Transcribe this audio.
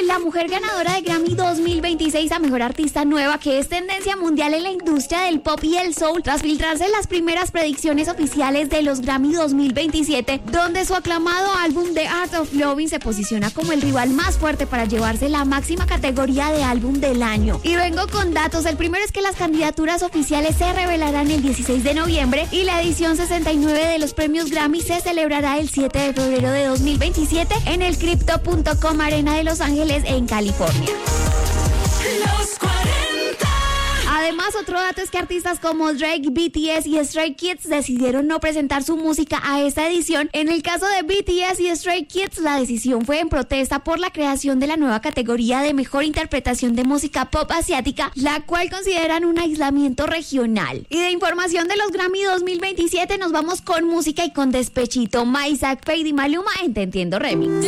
la mujer ganadora de Grammy 2026 a Mejor Artista Nueva, que es tendencia mundial en la industria del pop y el soul, tras filtrarse las primeras predicciones oficiales de los Grammy 2027, donde su aclamado álbum The Art of Loving se posiciona como el rival más fuerte para llevarse la máxima categoría de álbum del año. Y vengo con datos. El primero es que las candidaturas oficiales se revelarán el 16 de noviembre y la edición 69 de los premios Grammy se celebrará el 7 de febrero de 2027 en el Crypto.com Arena de Los Ángeles, en California. Los 40. Además, otro dato es que artistas como Drake, BTS y Stray Kids decidieron no presentar su música a esta edición. En el caso de BTS y Stray Kids, la decisión fue en protesta por la creación de la nueva categoría de mejor interpretación de música pop asiática, la cual consideran un aislamiento regional. Y de información de los Grammy 2027 nos vamos con música y con despechito. Isaac, Fade y Maluma en Te Entiendo Remix.